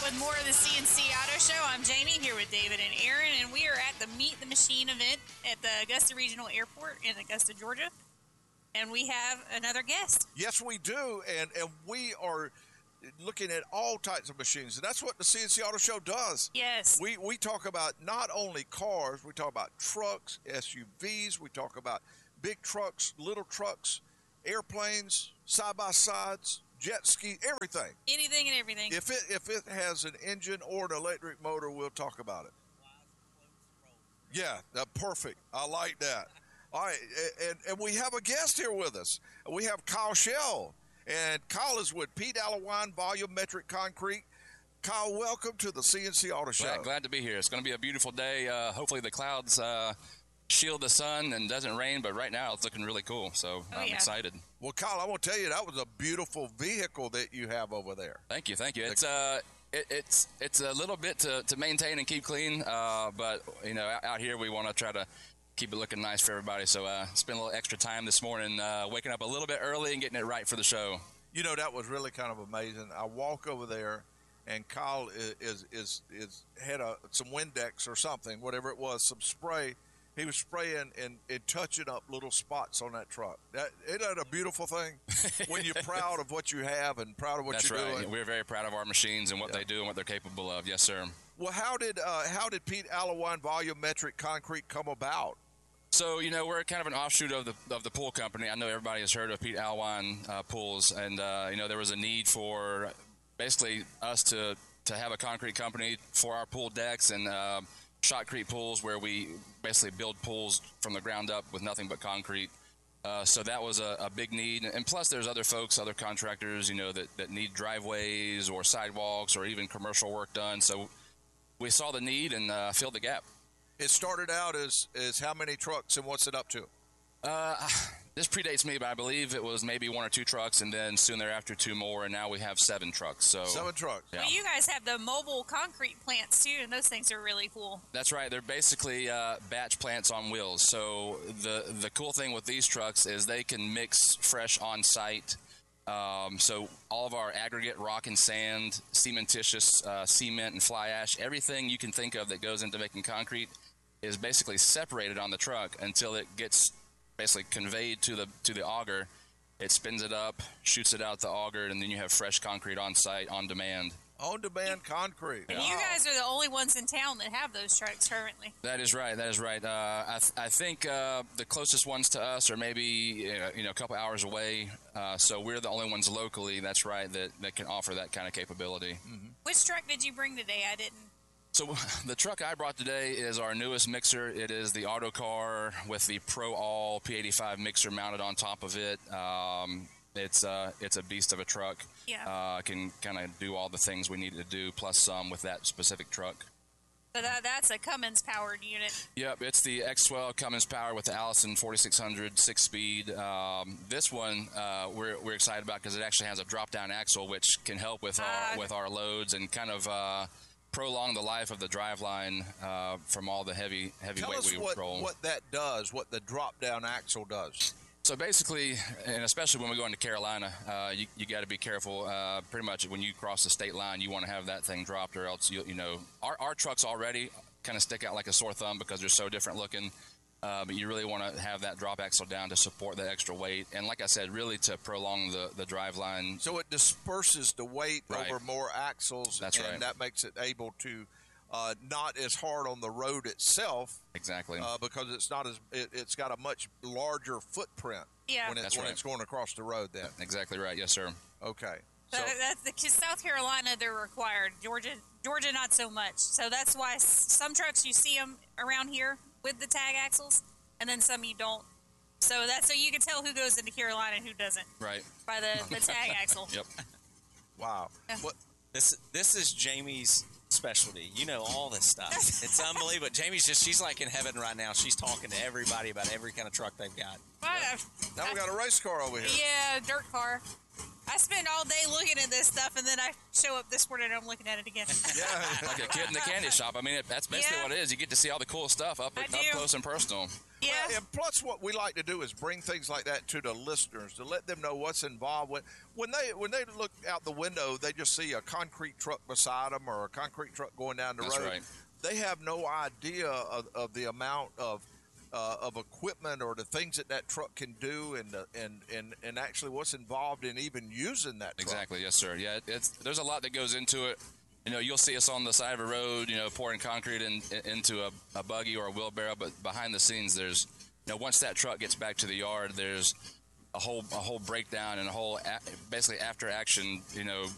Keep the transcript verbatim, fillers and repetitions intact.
with more of the C N C Auto Show. I'm Jamie here with David and Aaron, and we are at the Meet the Machine event at the Augusta Regional Airport in Augusta, Georgia. And we have another guest. Yes, we do, and, and we are looking at all types of machines, and that's what the C N C Auto Show does. Yes. We we talk about not only cars, we talk about trucks, S U Vs, we talk about big trucks, little trucks, airplanes, side-by-sides, jet ski, everything. Anything and everything. If it if it has an engine or an electric motor, we'll talk about it. Yeah, that, perfect. I like that. All right, and, and we have a guest here with us. We have Kyle Shell, and Kyle is with Pete Allewine Volumetric Concrete. Kyle, welcome to the C N C Auto Show. Glad, glad to be here. It's going to be a beautiful day. Uh, hopefully the clouds uh, shield the sun and doesn't rain, but right now it's looking really cool, so oh, I'm yeah. excited. Well, Kyle, I want to tell you, that was a beautiful vehicle that you have over there. Thank you, thank you. It's uh, it, it's it's a little bit to, to maintain and keep clean, uh, but you know, out, out here we want to try to keep it looking nice for everybody. So uh, spend a little extra time this morning, uh, waking up a little bit early and getting it right for the show. You know, that was really kind of amazing. I walk over there, and Kyle is is is, is had a, some Windex or something, whatever it was, some spray. He was spraying and, and touching up little spots on that truck. That isn't that a beautiful thing? When you're proud of what you have and proud of what That's you're right. doing. We're very proud of our machines and what Yeah. they do and what they're capable of. Yes, sir. Well, how did uh, how did Pete Allewine Volumetric Concrete come about? So, you know, we're kind of an offshoot of the of the pool company. I know everybody has heard of Pete Allewine uh, Pools, and, uh, you know, there was a need for basically us to, to have a concrete company for our pool decks and uh, shotcrete pools where we basically build pools from the ground up with nothing but concrete. Uh, so that was a, a big need. And plus there's other folks, other contractors, you know, that, that need driveways or sidewalks or even commercial work done. So we saw the need and uh, filled the gap. It started out as, as how many trucks and what's it up to? Uh, this predates me, but I believe it was maybe one or two trucks, and then soon thereafter two more, and now we have seven trucks. So Seven trucks. Yeah. Well, you guys have the mobile concrete plants, too, and those things are really cool. That's right. They're basically uh, batch plants on wheels. So the the cool thing with these trucks is they can mix fresh on site. Um, so all of our aggregate, rock and sand, cementitious uh, cement and fly ash, everything you can think of that goes into making concrete is basically separated on the truck until it gets basically conveyed to the to the auger. It spins it up, shoots it out the auger, and then you have fresh concrete on site on demand. On demand concrete. And Wow. you guys are the only ones in town that have those trucks currently. That is right. That is right. Uh, I, th- I think uh, the closest ones to us are maybe uh, you know a couple hours away. Uh, so we're the only ones locally. That's right. That, that can offer that kind of capability. Mm-hmm. Which truck did you bring today? I didn't. So the truck I brought today is our newest mixer. It is the Autocar with the Pro All P eighty-five mixer mounted on top of it. Um, it's uh, it's a beast of a truck. Yeah. Uh, can kind of do all the things we need to do plus some with that specific truck. So that, that's a Cummins powered unit. Yep, it's the X twelve Cummins power with the Allison forty-six hundred six speed. Um, this one uh, we're we're excited about because it actually has a drop down axle, which can help with our Uh, with our loads and kind of uh, prolong the life of the driveline uh, from all the heavy heavy Tell weight us we what, roll. what that does, what the drop down axle does. So basically, and especially when we go into Carolina, uh, you, you got to be careful. Uh, pretty much when you cross the state line, you want to have that thing dropped, or else you you know our our trucks already kind of stick out like a sore thumb because they're so different looking. Uh, but you really want to have that drop axle down to support that extra weight, and like I said, really to prolong the the drive line. So it disperses the weight Right. over more axles. That's and right. that makes it able to uh, not as hard on the road itself Exactly. uh, because it's not as it, it's got a much larger footprint Yeah. when, it, That's when right. it's going across the road. Then Exactly right. Yes, sir. okay. So So that's the South Carolina. They're required. Georgia, Georgia, not so much. So that's why s- some trucks you see them around here with the tag axles, and then some you don't. So that's so you can tell who goes into Carolina and who doesn't Right. by the, the tag axle. Yep. wow. Yeah. What This this is Jamie's specialty. You know all this stuff. It's unbelievable. Jamie's just she's like in heaven right now. She's talking to everybody about every kind of truck they've got. Well, now we got a race car over here. yeah, dirt car. I spend all day looking at this stuff, and then I show up this morning and I'm looking at it again. Yeah. Like a kid in the candy shop. I mean, it, that's basically Yeah. what it is. You get to see all the cool stuff up, I up do. close and personal. Yeah. Well, and plus, what we like to do is bring things like that to the listeners to let them know what's involved with. When they when they look out the window, they just see a concrete truck beside them or a concrete truck going down the That's road. right. They have no idea of, of the amount of uh, of equipment or the things that that truck can do, and uh, and and and actually what's involved in even using that truck. Exactly. Yes, sir. Yeah, it's there's a lot that goes into it. You know, you'll see us on the side of a road, you know, pouring concrete in, in, into a, a buggy or a wheelbarrow, but behind the scenes, there's, you know, once that truck gets back to the yard, there's a whole a whole breakdown and a whole a, basically after action, you know,